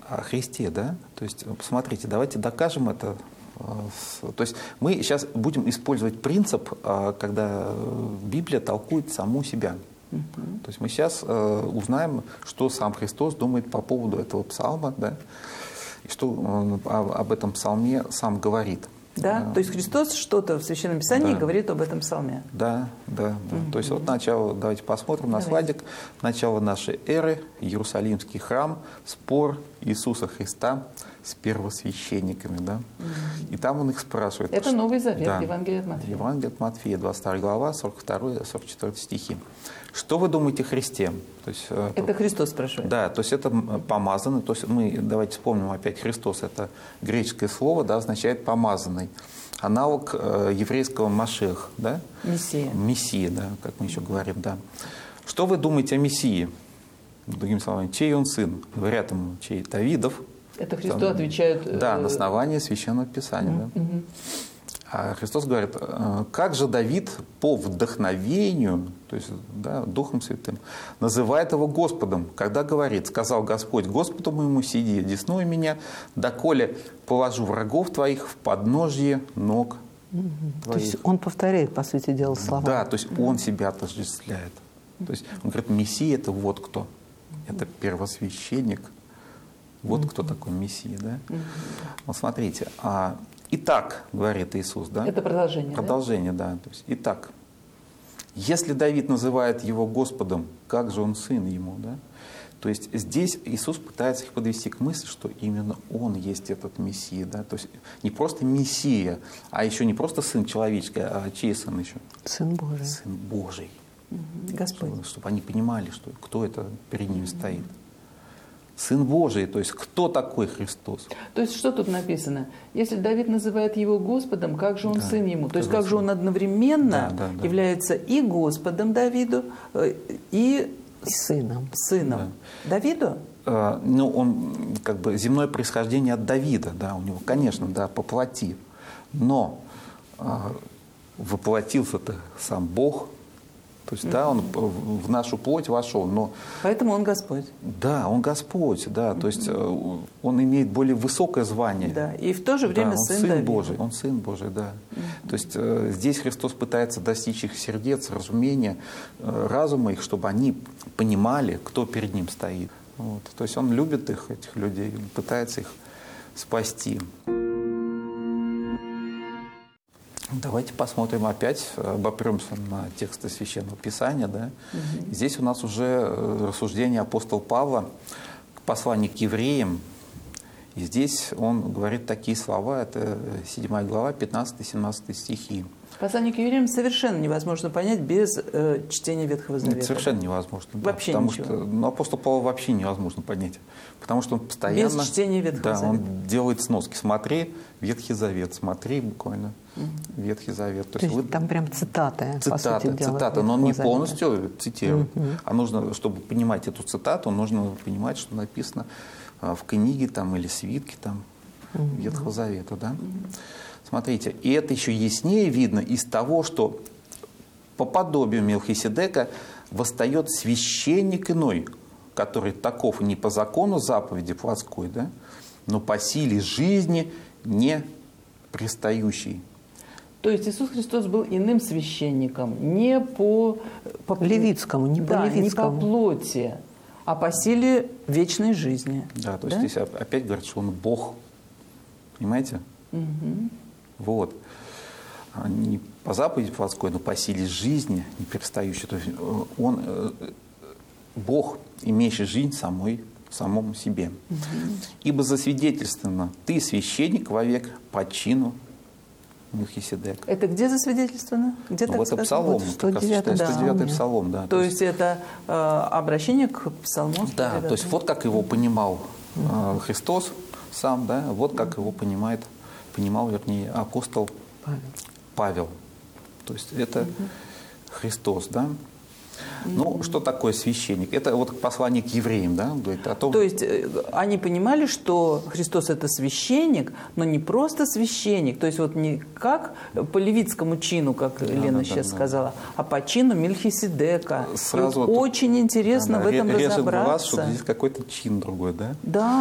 о Христе, да? То есть, посмотрите, давайте докажем это. То есть мы сейчас будем использовать принцип, когда Библия толкует саму себя. То есть мы сейчас узнаем, что сам Христос думает по поводу этого псалма, да? И что он об этом псалме сам говорит. Да? То есть Христос что-то в Священном Писании да. говорит об этом псалме. Да, да, да. То есть вот начало, давайте посмотрим на слайдик, начало нашей эры, Иерусалимский храм, спор Иисуса Христа с первосвященниками, да. И там он их спрашивает. Это Новый Завет, да, Евангелие от Матфея. Евангелие от Матфея, 22 глава, 42-44 стихи. Что вы думаете о Христе? То есть, это Христос спрашивает. Да, то есть это помазанный. То есть мы, давайте вспомним опять, Христос, это греческое слово, да, означает помазанный. Аналог еврейского Машех, да? Мессия. Мессия, да, как мы еще говорим, да. Что вы думаете о Мессии? Другими словами, чей он сын? Говорят ему, чей? Давидов. Это Христос отвечает... Да, на основании Священного Писания. Да. А Христос говорит, как же Давид по вдохновению, то есть да, Духом Святым, называет его Господом, когда говорит, сказал Господь Господу моему, сиди одесную меня, доколе положу врагов твоих в подножье ног твоих. То есть он повторяет, по сути дела, слова. Да, то есть он себя отождествляет. То есть он говорит, Мессия – это вот кто. Это первосвященник. Вот кто такой Мессия, да? Вот смотрите, итак, говорит Иисус, да? Это продолжение. Продолжение, да. То есть, итак, если Давид называет его Господом, как же он сын ему, да? То есть здесь Иисус пытается их подвести к мысли, что именно он есть этот Мессия, да? То есть не просто Мессия, а еще не просто сын человеческий, а чей сын еще? Сын Божий. Сын Божий. Господь. Чтобы они понимали, что кто это перед ними стоит. Сын Божий, то есть кто такой Христос? То есть что тут написано? Если Давид называет его Господом, как же он сын ему? То есть как же он одновременно является и Господом Давиду, и сыном. Да. Давиду? Ну, он как бы земное происхождение от Давида, да, у него, конечно, да, по плоти. Но воплотился-то сам Бог. То есть, да, он в нашу плоть вошел, но... Поэтому он Господь. Да, он Господь, да, то есть он имеет более высокое звание. Да, и в то же время он сын Давида. Божий, он сын Божий, да. То есть здесь Христос пытается достичь их сердец, разумения, разума их, чтобы они понимали, кто перед ним стоит. Вот. То есть он любит их, этих людей, он пытается их спасти. Давайте посмотрим опять, обопремся на тексты Священного Писания. Да? Здесь у нас уже рассуждение апостола Павла, послание к евреям. И здесь он говорит такие слова, это 7 глава, 15-17 стихи. Послание к евреям совершенно невозможно понять без чтения Ветхого Завета. Совершенно невозможно. Да, вообще потому ничего. Что, апостола Павла вообще невозможно понять. Потому что он постоянно... Без чтения Ветхого Завета. Он делает сноски. Смотри Ветхий Завет, смотри буквально Ветхий Завет. То есть там прям цитаты, по сути дела. Цитаты, но он не полностью цитирует. А нужно, чтобы понимать эту цитату, нужно понимать, что написано в книге там, или свитке там, Ветхого Завета. Да? Смотрите, и это еще яснее видно из того, что по подобию Мелхиседека восстает священник иной, который таков не по закону заповеди плотской, да, но по силе жизни не пристающий. То есть Иисус Христос был иным священником, не по левитскому, не по левитскому. Не по плоти, а по силе вечной жизни. Да, то есть здесь опять говорит, что он Бог. Понимаете? Вот. Не по заповеди плотской, но по силе жизни не перестающий. То есть он Бог, имеющий жизнь самому себе. Ибо засвидетельствовано, ты священник вовек по чину Мелхиседека. Это где засвидетельствовано? Где так это Псалом, 109-й Псалом. Да, то есть это обращение к Псалму? Да, то есть вот как его понимал Христос сам, да, вот как его понимал, вернее, апостол Павел. То есть это Христос, да. Ну, что такое священник? Это вот послание к евреям, да, говорит о том... То есть они понимали, что Христос – это священник, но не просто священник, то есть вот не как по левитскому чину, как Лена сейчас сказала, а по чину Мелхиседека. Сразу вот очень интересно в этом режет разобраться. глаз, что здесь какой-то чин другой, да? Да.